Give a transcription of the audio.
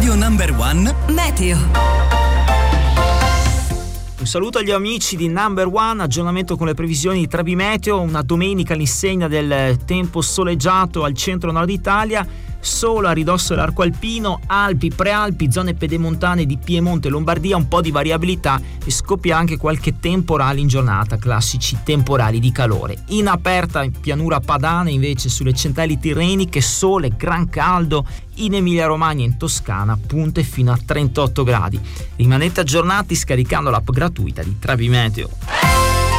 Radio Number One Meteo. Un saluto agli amici di Number One, aggiornamento con le previsioni di Trebimeteo, una domenica all'insegna del tempo soleggiato al centro-nord Italia, solo a ridosso dell'arco alpino, Alpi, Prealpi, zone pedemontane di Piemonte e Lombardia, un po' di variabilità e scoppia anche qualche temporale in giornata, classici temporali di calore. In aperta in pianura padana invece sulle centrali tirreniche, sole, gran caldo, in Emilia Romagna e in Toscana punte fino a 38 gradi. Rimanete aggiornati scaricando l'app gratuita di Trebimeteo.